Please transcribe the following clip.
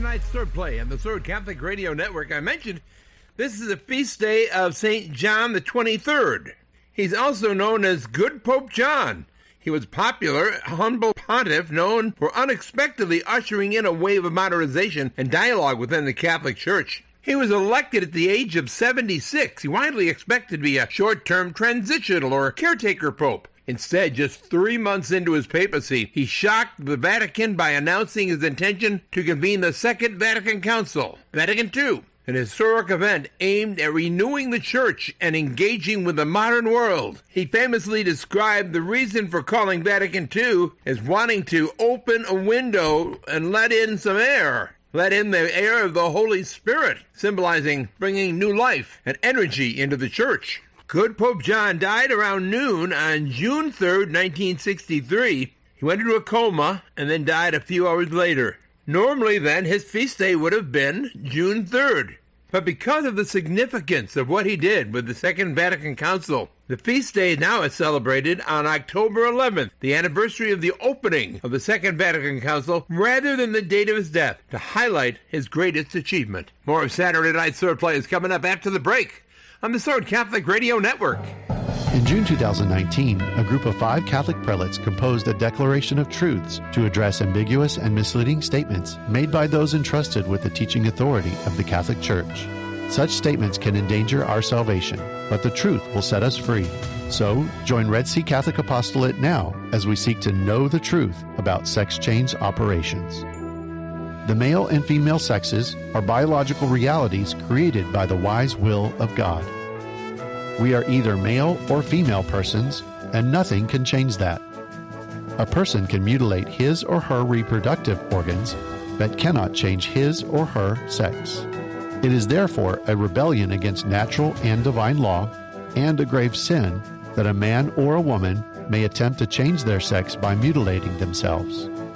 tonight's Third Play on the Third Catholic Radio Network. I mentioned this is a feast day of St. John the 23rd. He's also known as Good Pope John. He was popular, humble pontiff known for unexpectedly ushering in a wave of modernization and dialogue within the Catholic Church. He was elected at the age of 76. He widely expected to be a short-term transitional or caretaker pope. Instead, just 3 months into his papacy, he shocked the Vatican by announcing his intention to convene the Second Vatican Council, Vatican II, an historic event aimed at renewing the Church and engaging with the modern world. He famously described the reason for calling Vatican II as wanting to open a window and let in some air. Let in the air of the Holy Spirit, symbolizing bringing new life and energy into the Church. Good Pope John died around noon on June 3rd, 1963. He went into a coma and then died a few hours later. Normally then, his feast day would have been June 3rd. But because of the significance of what he did with the Second Vatican Council, the feast day now is celebrated on October 11th, the anniversary of the opening of the Second Vatican Council, rather than the date of his death, to highlight his greatest achievement. More of Saturday Night's Third Play is coming up after the break on the Third Catholic Radio Network. In June 2019, a group of 5 Catholic prelates composed a declaration of truths to address ambiguous and misleading statements made by those entrusted with the teaching authority of the Catholic Church. Such statements can endanger our salvation, but the truth will set us free. So, join Red Sea Catholic Apostolate now as we seek to know the truth about sex change operations. The male and female sexes are biological realities created by the wise will of God. We are either male or female persons, and nothing can change that. A person can mutilate his or her reproductive organs, but cannot change his or her sex. It is therefore a rebellion against natural and divine law, and a grave sin that a man or a woman may attempt to change their sex by mutilating themselves.